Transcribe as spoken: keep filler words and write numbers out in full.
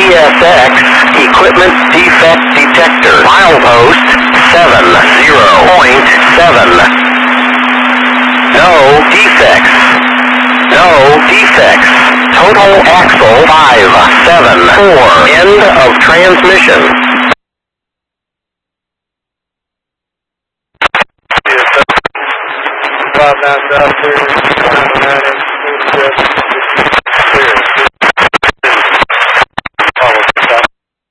S X equipment defect detector. Milepost seven zero point seven. No defects. No defects. Total axle five seven four. End of transmission. five nine South Series, nine nine,